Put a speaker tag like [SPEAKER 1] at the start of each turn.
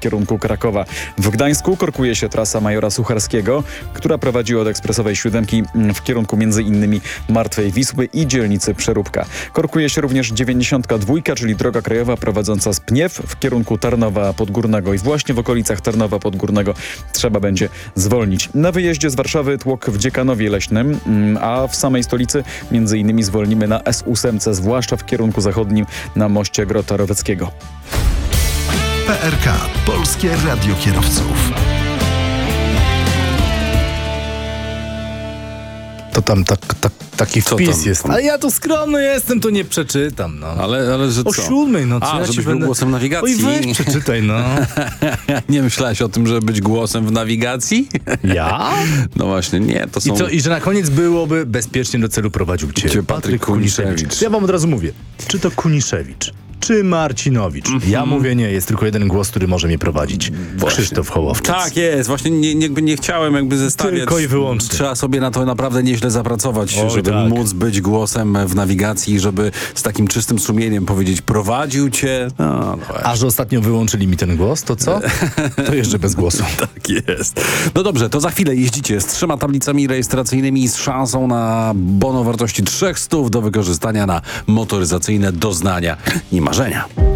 [SPEAKER 1] kierunku Krakowa. W Gdańsku korkuje się trasa Majora Sucharskiego, która prowadzi od ekspresowej 7 w kierunku m.in. Martwej Wisły i dzielnicy Przeróbka. Korkuje się również 92, czyli droga krajowa prowadząca z Pniew w kierunku Tarnowa Podgórnego i właśnie w okolicach Tarnowa Podgórnego trzeba będzie zwolnić. Na wyjeździe z Warszawy tłok w Dziekanowie Leśnym, a w samej stolicy m.in. zwolnimy na S8, zwłaszcza w kierunku zachodnim na moście Grota Roweckiego.
[SPEAKER 2] PRK. Polskie Radio Kierowców.
[SPEAKER 3] To tam taki
[SPEAKER 4] Co
[SPEAKER 3] wpis
[SPEAKER 4] tam?
[SPEAKER 3] jest. Ale ja tu skromny jestem, to nie przeczytam. No.
[SPEAKER 4] Ale że co?
[SPEAKER 3] O 7, no co ja
[SPEAKER 4] żebyś
[SPEAKER 3] ci
[SPEAKER 4] był
[SPEAKER 3] będę...
[SPEAKER 4] głosem nawigacji.
[SPEAKER 3] Oj, weź przeczytaj, no.
[SPEAKER 4] Nie myślałeś o tym, żeby być głosem w nawigacji?
[SPEAKER 3] Ja?
[SPEAKER 4] No właśnie, nie, to są...
[SPEAKER 3] I że na koniec byłoby bezpiecznie do celu prowadził cię
[SPEAKER 4] Patryk Kuniszewicz.
[SPEAKER 3] Ja wam od razu mówię, czy to Kuniszewicz, czy Marcinowicz. Ja mówię nie, jest tylko jeden głos, który może mnie prowadzić. Krzysztof Hołowczyc.
[SPEAKER 4] Tak jest, właśnie nie chciałem zestawiać.
[SPEAKER 3] Tylko i wyłącznie.
[SPEAKER 4] Trzeba sobie na to naprawdę nieźle zapracować,
[SPEAKER 3] Oj,
[SPEAKER 4] żeby
[SPEAKER 3] tak.
[SPEAKER 4] móc być głosem w nawigacji, żeby z takim czystym sumieniem powiedzieć prowadził cię. No,
[SPEAKER 3] A że ostatnio wyłączyli mi ten głos, to co? To jeszcze bez głosu.
[SPEAKER 4] tak jest. No dobrze, to za chwilę jeździcie z 3 tablicami rejestracyjnymi z szansą na bon o wartości 300 do wykorzystania na motoryzacyjne doznania i marzenia.